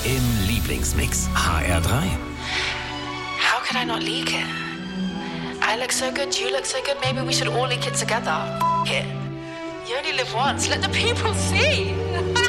im Lieblingsmix. HR3. How could I not leak it? I look so good, you look so good, maybe we should all leak it together. F it. You only live once, let the people see.